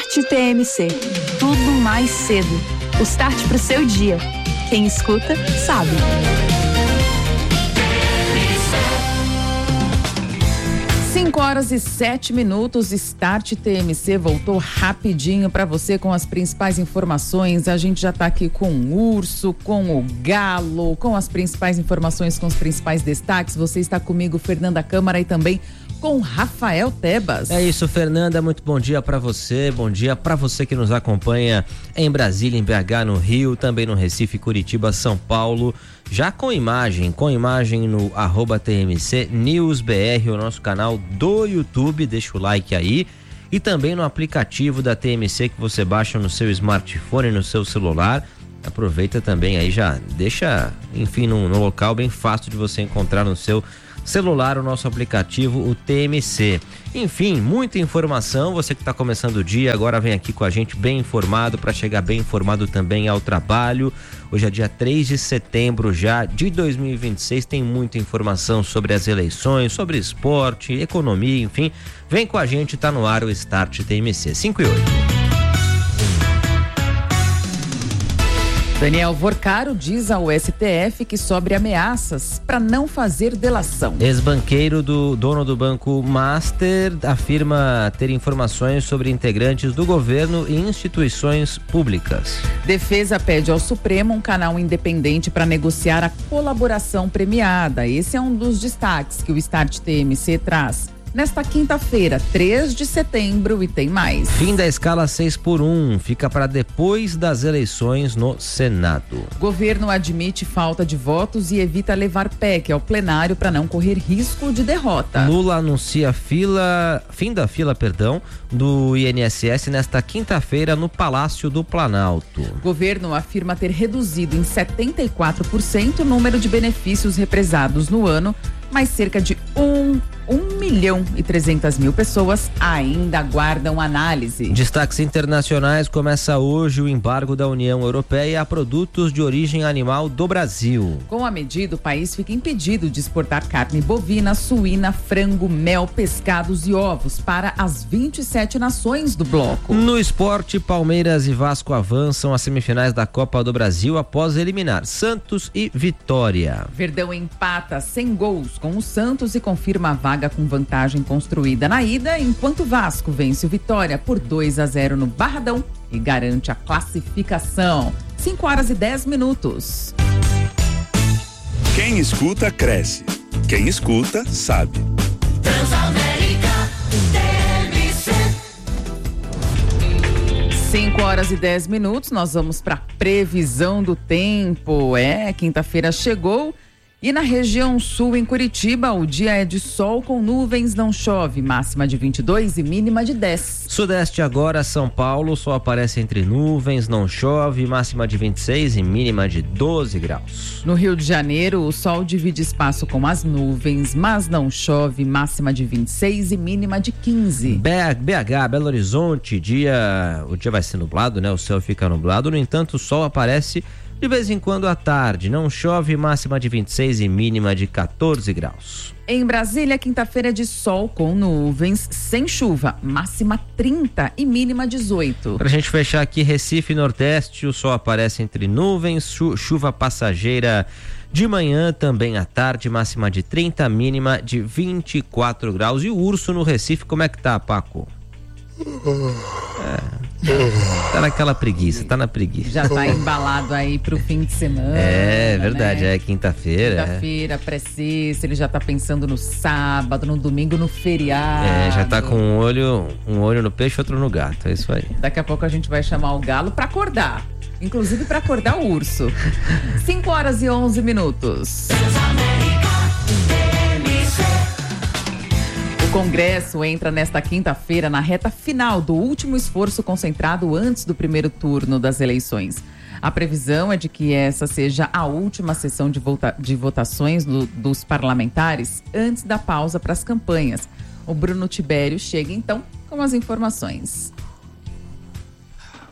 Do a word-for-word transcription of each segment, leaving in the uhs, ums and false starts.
Start T M C. Tudo mais cedo. O start pro seu dia. Quem escuta, sabe. cinco horas e sete minutos, Start T M C voltou rapidinho para você com as principais informações. A gente já tá aqui com o Urso, com o Galo, com as principais informações, com os principais destaques. Você está comigo, Fernanda Câmara, e também com Rafael Tebas. É isso, Fernanda, muito bom dia para você, bom dia para você que nos acompanha em Brasília, em B H, no Rio, também no Recife, Curitiba, São Paulo, já com imagem, com imagem no arroba T M C News B R, o nosso canal do YouTube, deixa o like aí, e também no aplicativo da T M C que você baixa no seu smartphone, no seu celular. Aproveita também aí, já deixa, enfim, no, no local bem fácil de você encontrar no seu celular o nosso aplicativo, o T M C. Enfim, muita informação. Você que está começando o dia agora vem aqui com a gente bem informado, para chegar bem informado também ao trabalho. Hoje é dia três de setembro já de dois mil e vinte e seis, tem muita informação sobre as eleições, sobre esporte, economia, enfim. Vem com a gente, tá no ar o Start T M C. cinco e oito. Daniel Vorcaro diz ao S T F que sobre ameaças para não fazer delação. Ex-banqueiro do dono do Banco Master afirma ter informações sobre integrantes do governo e instituições públicas. Defesa pede ao Supremo um canal independente para negociar a colaboração premiada. Esse é um dos destaques que o Start T M C traz nesta quinta-feira, três de setembro, e tem mais. Fim da escala seis por um, fica para depois das eleições no Senado. Governo admite falta de votos e evita levar P E C ao plenário para não correr risco de derrota. Lula anuncia fila, fim da fila, perdão, do I N S S nesta quinta-feira no Palácio do Planalto. Governo afirma ter reduzido em setenta e quatro por cento o número de benefícios represados no ano, mas cerca de um, um milhão e trezentas mil pessoas ainda aguardam análise. Destaques internacionais: começa hoje o embargo da União Europeia a produtos de origem animal do Brasil. Com a medida, o país fica impedido de exportar carne bovina, suína, frango, mel, pescados e ovos para as vinte e sete nações do bloco. No esporte, Palmeiras e Vasco avançam às semifinais da Copa do Brasil após eliminar Santos e Vitória. Verdão empata sem gols com o Santos e confirma a vaga com vantagem construída na ida, enquanto Vasco vence o Vitória por dois a zero no Barradão e garante a classificação. cinco horas e dez minutos. Quem escuta, cresce. Quem escuta, sabe. Transamérica T M C. cinco horas e dez minutos, nós vamos para previsão do tempo. É, quinta-feira chegou. E na região sul, em Curitiba, o dia é de sol com nuvens, não chove, máxima de vinte e dois e mínima de dez. Sudeste agora, São Paulo, sol aparece entre nuvens, não chove, máxima de vinte e seis e mínima de doze graus. No Rio de Janeiro, o sol divide espaço com as nuvens, mas não chove, máxima de vinte e seis e mínima de quinze. B H, Belo Horizonte, dia, o dia vai ser nublado, né? O céu fica nublado, no entanto, o sol aparece de vez em quando à tarde, não chove, máxima de vinte e seis e mínima de quatorze graus. Em Brasília, quinta-feira de sol com nuvens, sem chuva, máxima trinta e mínima dezoito. Pra gente fechar aqui, Recife, Nordeste, o sol aparece entre nuvens, chu- chuva passageira de manhã, também à tarde, máxima de trinta, mínima de vinte e quatro graus. E o Urso no Recife, como é que tá, Paco? É. Tá naquela preguiça, tá na preguiça. Já tá embalado aí pro fim de semana. É verdade, né? é quinta-feira. Quinta-feira, é. pré-sexta, ele já tá pensando no sábado, no domingo, no feriado. É, já tá com um olho, um olho no peixe, outro no gato, é isso aí. Daqui a pouco a gente vai chamar o Galo pra acordar. Inclusive pra acordar o Urso. cinco horas e onze minutos. O Congresso entra nesta quinta-feira na reta final do último esforço concentrado antes do primeiro turno das eleições. A previsão é de que essa seja a última sessão de, vota- de votações do- dos parlamentares antes da pausa para as campanhas. O Bruno Tibério chega então com as informações.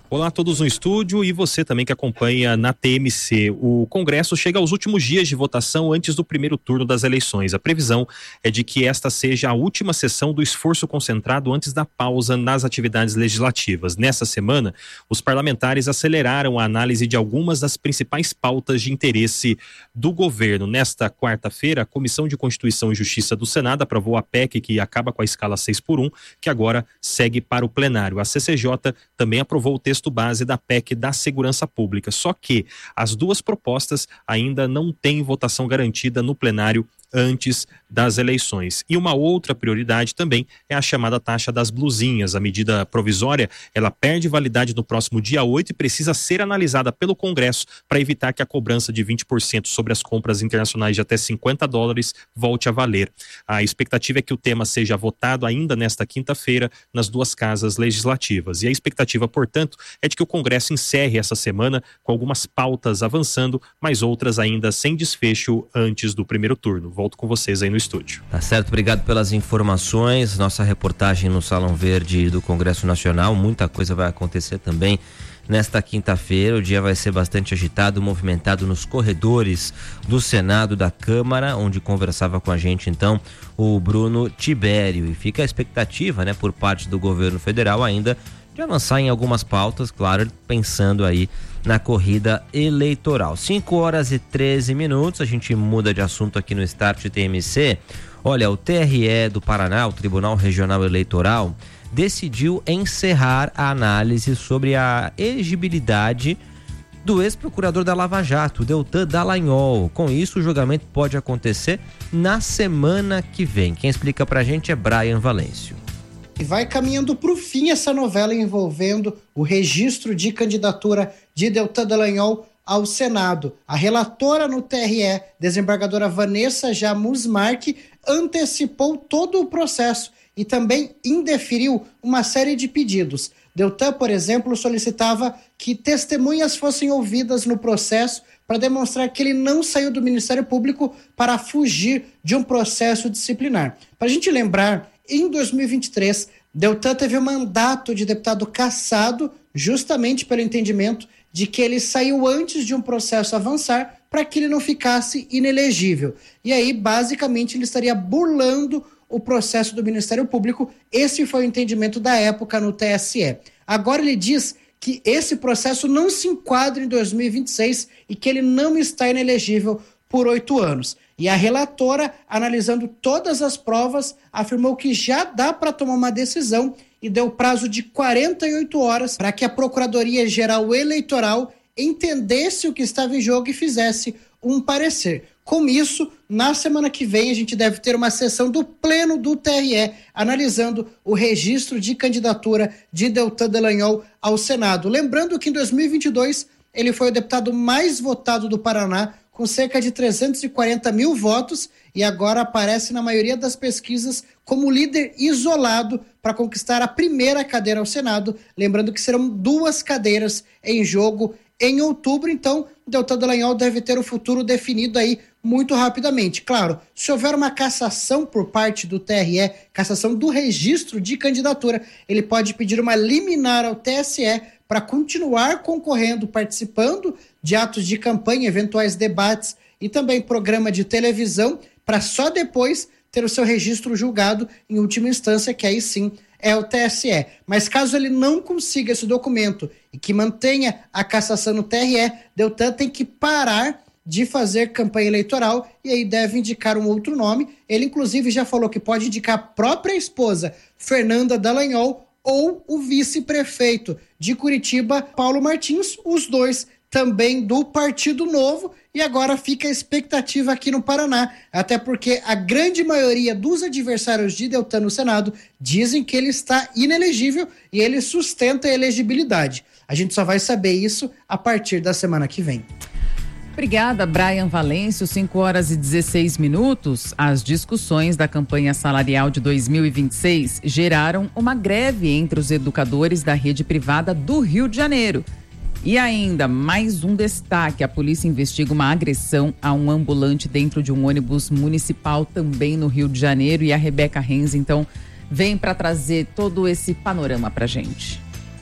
Olá a todos no estúdio e você também que acompanha na T M C. O Congresso chega aos últimos dias de votação antes do primeiro turno das eleições. A previsão é de que esta seja a última sessão do esforço concentrado antes da pausa nas atividades legislativas. Nessa semana, os parlamentares aceleraram a análise de algumas das principais pautas de interesse do governo. Nesta quarta-feira, a Comissão de Constituição e Justiça do Senado aprovou a P E C que acaba com a escala seis por um, que agora segue para o plenário. A C C J também aprovou o texto base da P E C da Segurança Pública, só que as duas propostas ainda não têm votação garantida no plenário antes das eleições. E uma outra prioridade também é a chamada taxa das blusinhas. A medida provisória, ela perde validade no próximo dia oito e precisa ser analisada pelo Congresso para evitar que a cobrança de vinte por cento sobre as compras internacionais de até cinquenta dólares volte a valer. A expectativa é que o tema seja votado ainda nesta quinta-feira nas duas casas legislativas. E a expectativa, portanto, é de que o Congresso encerre essa semana com algumas pautas avançando, mas outras ainda sem desfecho antes do primeiro turno. Volto com vocês aí no estúdio. Tá certo, obrigado pelas informações. Nossa reportagem no Salão Verde do Congresso Nacional. Muita coisa vai acontecer também nesta quinta-feira. O dia vai ser bastante agitado, movimentado nos corredores do Senado, da Câmara, onde conversava com a gente então o Bruno Tibério. E fica a expectativa, né, por parte do governo federal ainda de avançar em algumas pautas, claro, pensando aí na corrida eleitoral. cinco horas e treze minutos, a gente muda de assunto aqui no Start T M C. Olha, o T R E do Paraná, o Tribunal Regional Eleitoral, decidiu encerrar a análise sobre a elegibilidade do ex-procurador da Lava Jato, Deltan Dallagnol. Com isso, o julgamento pode acontecer na semana que vem. Quem explica pra gente é Brian Valêncio. E vai caminhando para o fim essa novela envolvendo o registro de candidatura de Deltan Dallagnol ao Senado. A relatora no T R E, desembargadora Vanessa Jamusmark, antecipou todo o processo e também indeferiu uma série de pedidos. Deltan, por exemplo, solicitava que testemunhas fossem ouvidas no processo para demonstrar que ele não saiu do Ministério Público para fugir de um processo disciplinar. Para a gente lembrar, em dois mil e vinte e três, Deltan teve o mandato de deputado cassado justamente pelo entendimento de que ele saiu antes de um processo avançar para que ele não ficasse inelegível. E aí, basicamente, ele estaria burlando o processo do Ministério Público. Esse foi o entendimento da época no T S E. Agora ele diz que esse processo não se enquadra em dois mil e vinte e seis e que ele não está inelegível por oito anos. E a relatora, analisando todas as provas, afirmou que já dá para tomar uma decisão e deu prazo de quarenta e oito horas para que a Procuradoria-Geral Eleitoral entendesse o que estava em jogo e fizesse um parecer. Com isso, na semana que vem, a gente deve ter uma sessão do Pleno do T R E, analisando o registro de candidatura de Deltan Dallagnol ao Senado. Lembrando que em dois mil e vinte e dois, ele foi o deputado mais votado do Paraná, com cerca de trezentos e quarenta mil votos, e agora aparece na maioria das pesquisas como líder isolado para conquistar a primeira cadeira ao Senado. Lembrando que serão duas cadeiras em jogo em outubro, então Deltan Dallagnol deve ter o futuro definido aí muito rapidamente. Claro, se houver uma cassação por parte do T R E, cassação do registro de candidatura, ele pode pedir uma liminar ao T S E para continuar concorrendo, participando de atos de campanha, eventuais debates e também programa de televisão, para só depois ter o seu registro julgado em última instância, que aí sim é o T S E. Mas caso ele não consiga esse documento e que mantenha a cassação no T R E, Deltan tem que parar de fazer campanha eleitoral e aí deve indicar um outro nome. Ele inclusive já falou que pode indicar a própria esposa, Fernanda Dallagnol, ou o vice-prefeito de Curitiba, Paulo Martins, os dois também do Partido Novo, e agora fica a expectativa aqui no Paraná, até porque a grande maioria dos adversários de Deltan no Senado dizem que ele está inelegível e ele sustenta a elegibilidade. A gente só vai saber isso a partir da semana que vem. Obrigada, Brian Valêncio. cinco horas e dezesseis minutos. As discussões da campanha salarial de dois mil e vinte e seis geraram uma greve entre os educadores da rede privada do Rio de Janeiro. E ainda, mais um destaque: a polícia investiga uma agressão a um ambulante dentro de um ônibus municipal também no Rio de Janeiro. E a Rebeca Renz, então, vem para trazer todo esse panorama para gente.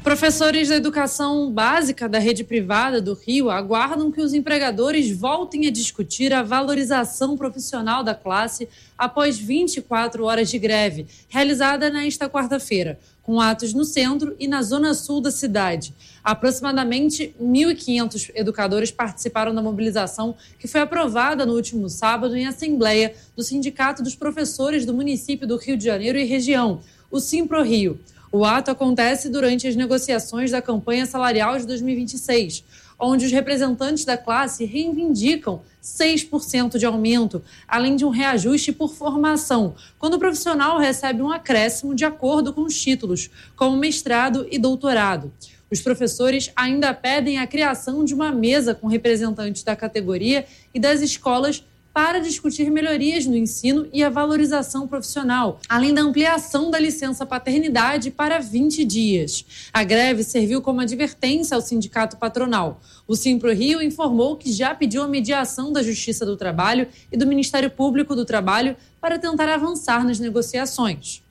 Professores da educação básica da rede privada do Rio aguardam que os empregadores voltem a discutir a valorização profissional da classe após vinte e quatro horas de greve, realizada nesta quarta-feira, com atos no centro e na zona sul da cidade. Aproximadamente mil e quinhentos educadores participaram da mobilização, que foi aprovada no último sábado em assembleia do Sindicato dos Professores do município do Rio de Janeiro e região, o SimproRio. O ato acontece durante as negociações da campanha salarial de dois mil e vinte e seis, onde os representantes da classe reivindicam seis por cento de aumento, além de um reajuste por formação, quando o profissional recebe um acréscimo de acordo com os títulos, como mestrado e doutorado. Os professores ainda pedem a criação de uma mesa com representantes da categoria e das escolas para discutir melhorias no ensino e a valorização profissional, além da ampliação da licença paternidade para vinte dias. A greve serviu como advertência ao sindicato patronal. O SimproRio informou que já pediu a mediação da Justiça do Trabalho e do Ministério Público do Trabalho para tentar avançar nas negociações.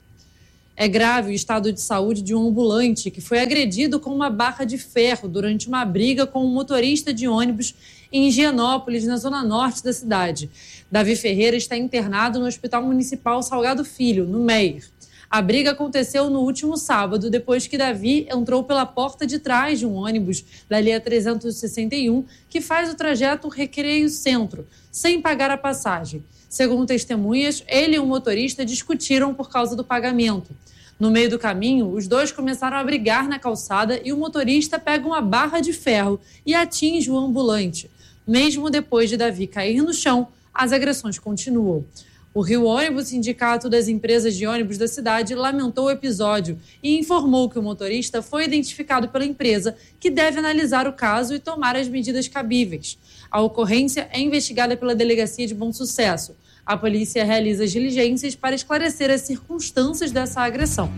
É grave o estado de saúde de um ambulante que foi agredido com uma barra de ferro durante uma briga com um motorista de ônibus em Higienópolis, na zona norte da cidade. Davi Ferreira está internado no Hospital Municipal Salgado Filho, no Meier. A briga aconteceu no último sábado, depois que Davi entrou pela porta de trás de um ônibus da linha trezentos e sessenta e um, que faz o trajeto Recreio-Centro, sem pagar a passagem. Segundo testemunhas, ele e o motorista discutiram por causa do pagamento. No meio do caminho, os dois começaram a brigar na calçada e o motorista pega uma barra de ferro e atinge o ambulante. Mesmo depois de Davi cair no chão, as agressões continuam. O Rio Ônibus, sindicato das empresas de ônibus da cidade, lamentou o episódio e informou que o motorista foi identificado pela empresa, que deve analisar o caso e tomar as medidas cabíveis. A ocorrência é investigada pela Delegacia de Bom Sucesso. A polícia realiza as diligências para esclarecer as circunstâncias dessa agressão.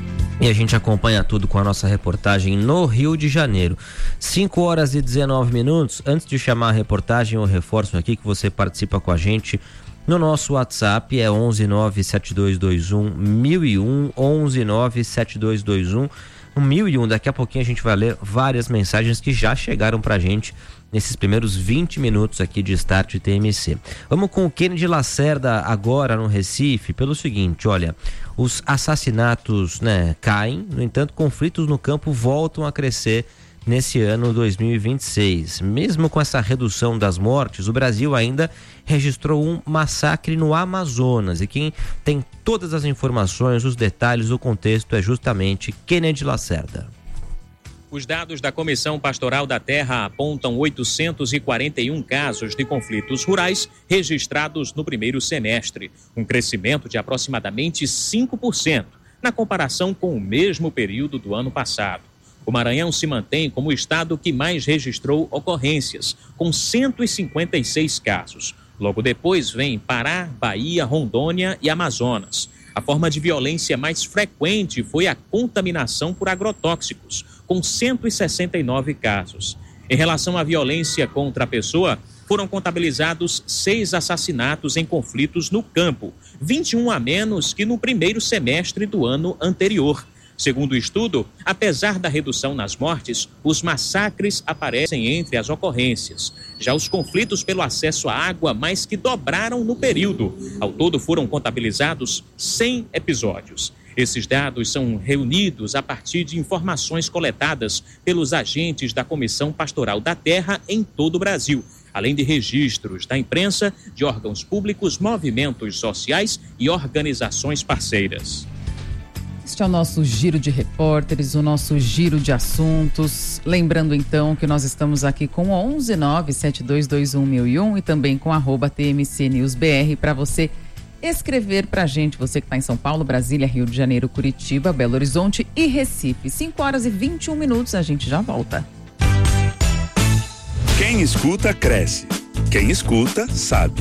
E a gente acompanha tudo com a nossa reportagem no Rio de Janeiro. cinco horas e dezenove minutos. Antes de chamar a reportagem, eu reforço aqui que você participa com a gente no nosso WhatsApp, é onze nove sete dois dois um mil e um, onze nove sete dois dois um mil e um. Daqui a pouquinho a gente vai ler várias mensagens que já chegaram pra gente nesses primeiros vinte minutos aqui de Start T M C. Vamos com o Kennedy Lacerda agora no Recife, pelo seguinte, olha, os assassinatos, né, caem, no entanto, conflitos no campo voltam a crescer nesse ano dois mil e vinte e seis. Mesmo com essa redução das mortes, o Brasil ainda registrou um massacre no Amazonas. E quem tem todas as informações, os detalhes, o contexto é justamente Kennedy Lacerda. Os dados da Comissão Pastoral da Terra apontam oitocentos e quarenta e um casos de conflitos rurais registrados no primeiro semestre, um crescimento de aproximadamente cinco por cento na comparação com o mesmo período do ano passado. O Maranhão se mantém como o estado que mais registrou ocorrências, com cento e cinquenta e seis casos. Logo depois vem Pará, Bahia, Rondônia e Amazonas. A forma de violência mais frequente foi a contaminação por agrotóxicos, com cento e sessenta e nove casos. Em relação à violência contra a pessoa, foram contabilizados seis assassinatos em conflitos no campo, vinte e um a menos que no primeiro semestre do ano anterior. Segundo o estudo, apesar da redução nas mortes, os massacres aparecem entre as ocorrências. Já os conflitos pelo acesso à água mais que dobraram no período. Ao todo foram contabilizados cem episódios. Esses dados são reunidos a partir de informações coletadas pelos agentes da Comissão Pastoral da Terra em todo o Brasil, além de registros da imprensa, de órgãos públicos, movimentos sociais e organizações parceiras. Este é o nosso giro de repórteres, o nosso giro de assuntos. Lembrando então que nós estamos aqui com onze nove sete dois dois um mil e um e também com arroba T M C News B R para você escrever pra gente, você que está em São Paulo, Brasília, Rio de Janeiro, Curitiba, Belo Horizonte e Recife. cinco horas e vinte e um minutos, a gente já volta. Quem escuta, cresce. Quem escuta, sabe.